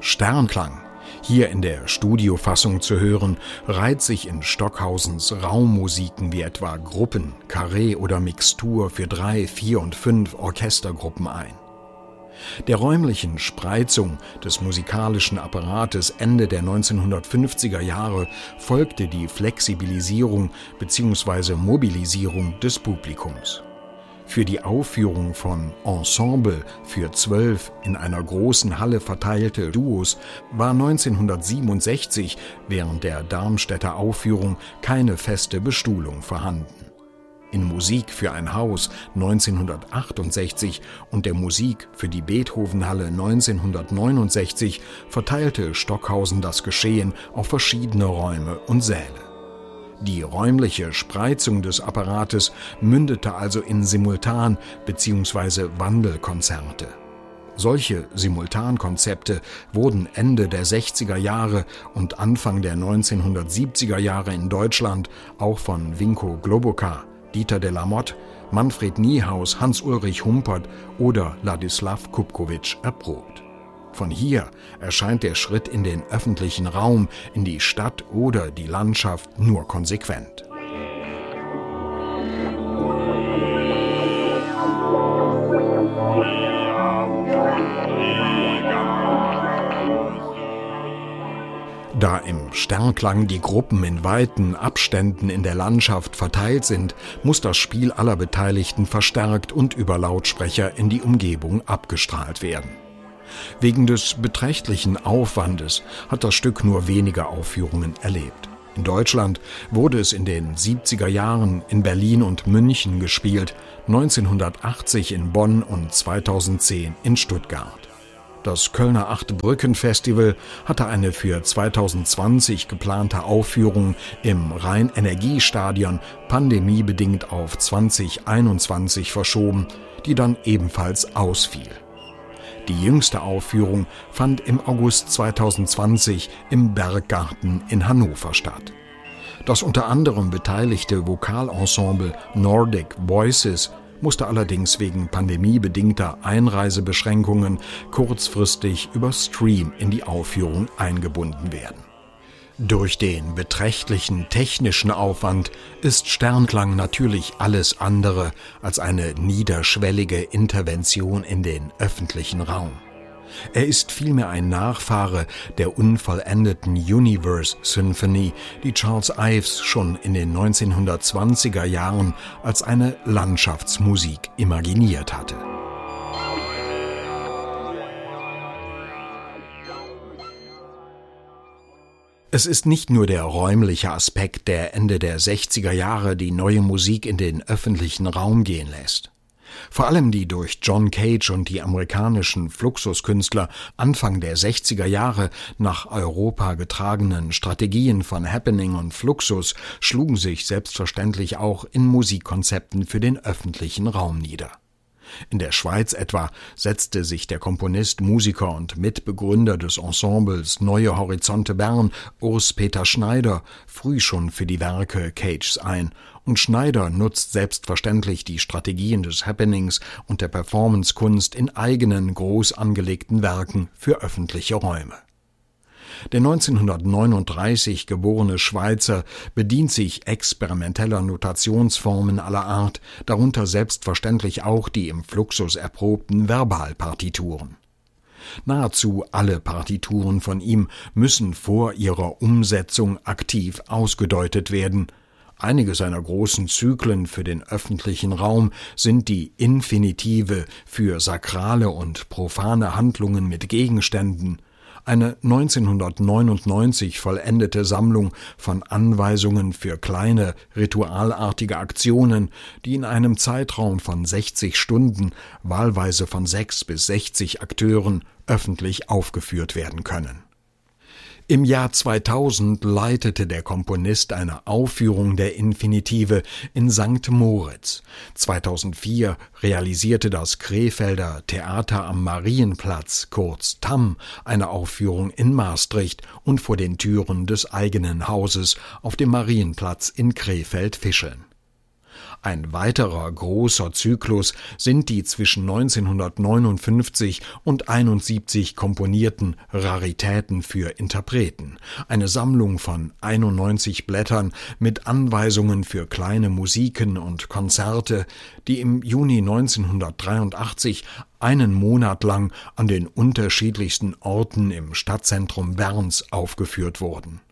Sternklang, hier in der Studiofassung zu hören, reiht sich in Stockhausens Raummusiken wie etwa Gruppen, Karree oder Mixtur für 3, 4 und 5 Orchestergruppen ein. Der räumlichen Spreizung des musikalischen Apparates Ende der 1950er Jahre folgte die Flexibilisierung bzw. Mobilisierung des Publikums. Für die Aufführung von Ensemble für 12 in einer großen Halle verteilte Duos war 1967 während der Darmstädter Aufführung keine feste Bestuhlung vorhanden. In Musik für ein Haus 1968 und der Musik für die Beethovenhalle 1969 verteilte Stockhausen das Geschehen auf verschiedene Räume und Säle. Die räumliche Spreizung des Apparates mündete also in Simultan- bzw. Wandelkonzerte. Solche Simultankonzepte wurden Ende der 60er Jahre und Anfang der 1970er Jahre in Deutschland auch von Vinko Globokar, Dieter de la Motte, Manfred Niehaus, Hans-Ulrich Humpert oder Ladislav Kupkowitsch erprobt. Von hier erscheint der Schritt in den öffentlichen Raum, in die Stadt oder die Landschaft nur konsequent. Da im Sternklang die Gruppen in weiten Abständen in der Landschaft verteilt sind, muss das Spiel aller Beteiligten verstärkt und über Lautsprecher in die Umgebung abgestrahlt werden. Wegen des beträchtlichen Aufwandes hat das Stück nur wenige Aufführungen erlebt. In Deutschland wurde es in den 70er Jahren in Berlin und München gespielt, 1980 in Bonn und 2010 in Stuttgart. Das Kölner Acht-Brücken-Festival hatte eine für 2020 geplante Aufführung im Rhein-Energie-Stadion pandemiebedingt auf 2021 verschoben, die dann ebenfalls ausfiel. Die jüngste Aufführung fand im August 2020 im Berggarten in Hannover statt. Das unter anderem beteiligte Vokalensemble Nordic Voices musste allerdings wegen pandemiebedingter Einreisebeschränkungen kurzfristig über Stream in die Aufführung eingebunden werden. Durch den beträchtlichen technischen Aufwand ist Sternklang natürlich alles andere als eine niederschwellige Intervention in den öffentlichen Raum. Er ist vielmehr ein Nachfahre der unvollendeten Universe Symphony, die Charles Ives schon in den 1920er Jahren als eine Landschaftsmusik imaginiert hatte. Es ist nicht nur der räumliche Aspekt, der Ende der 60er Jahre die neue Musik in den öffentlichen Raum gehen lässt. Vor allem die durch John Cage und die amerikanischen Fluxuskünstler Anfang der 60er Jahre nach Europa getragenen Strategien von Happening und Fluxus schlugen sich selbstverständlich auch in Musikkonzepten für den öffentlichen Raum nieder. In der Schweiz etwa setzte sich der Komponist, Musiker und Mitbegründer des Ensembles Neue Horizonte Bern, Urs Peter Schneider, früh schon für die Werke Cages ein, und Schneider nutzt selbstverständlich die Strategien des Happenings und der Performancekunst in eigenen, groß angelegten Werken für öffentliche Räume. Der 1939 geborene Schweizer bedient sich experimenteller Notationsformen aller Art, darunter selbstverständlich auch die im Fluxus erprobten Verbalpartituren. Nahezu alle Partituren von ihm müssen vor ihrer Umsetzung aktiv ausgedeutet werden. Einige seiner großen Zyklen für den öffentlichen Raum sind die Infinitive für sakrale und profane Handlungen mit Gegenständen, eine 1999 vollendete Sammlung von Anweisungen für kleine, ritualartige Aktionen, die in einem Zeitraum von 60 Stunden, wahlweise von 6 bis 60 Akteuren, öffentlich aufgeführt werden können. Im Jahr 2000 leitete der Komponist eine Aufführung der Infinitive in St. Moritz. 2004 realisierte das Krefelder Theater am Marienplatz, kurz TAM, eine Aufführung in Maastricht und vor den Türen des eigenen Hauses auf dem Marienplatz in Krefeld-Fischeln. Ein weiterer großer Zyklus sind die zwischen 1959 und 71 komponierten Raritäten für Interpreten, eine Sammlung von 91 Blättern mit Anweisungen für kleine Musiken und Konzerte, die im Juni 1983 einen Monat lang an den unterschiedlichsten Orten im Stadtzentrum Berns aufgeführt wurden.